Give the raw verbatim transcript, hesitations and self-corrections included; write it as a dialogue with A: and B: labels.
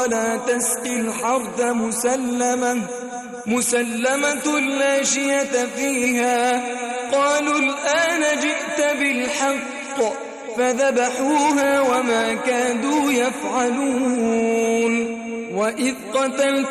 A: ولا تسقي الحرث مسلمة مسلمة لا شية فيها. قالوا الآن جئت بالحق فذبحوها وما كادوا يفعلون. وإذ قتلت